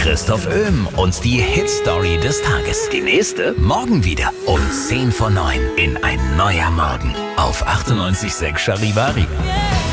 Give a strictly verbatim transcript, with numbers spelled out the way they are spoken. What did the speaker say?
Christoph Öhm und die Hitstory des Tages. Die nächste morgen wieder um zehn vor neun in Ein neuer Morgen auf achtundneunzig Komma sechs Charivari.